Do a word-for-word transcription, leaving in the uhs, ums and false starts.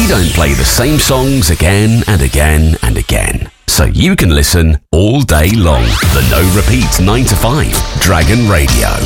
We don't play the same songs again and again and again, so you can listen all day long. The No Repeat nine to five, Dragon Radio.